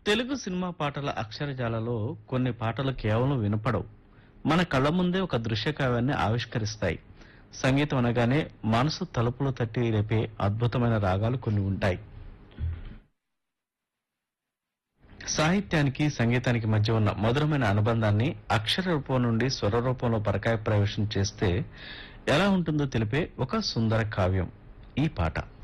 Telugu cinema పాటల అక్షరజాలలో కొన్ని పాటలు కేవలం వినపడవు, మన కళ్ళ ముందే ఒక దృశ్య కావ్యాన్ని ఆవిష్కరిస్తాయి. సంగీతం అనగానే మనసు తలుపులు తట్టి రేపే అద్భుతమైన రాగాలు కొన్ని ఉంటాయి. సాహిత్యానికి సంగీతానికి మధ్య ఉన్న మధురమైన అనుబంధాన్ని అక్షర రూపం నుండి స్వర రూపంలో పరకాయ ప్రవేశం చేస్తే ఎలా ఉంటుందో తెలిపే ఒక సుందర కావ్యం ఈ పాట.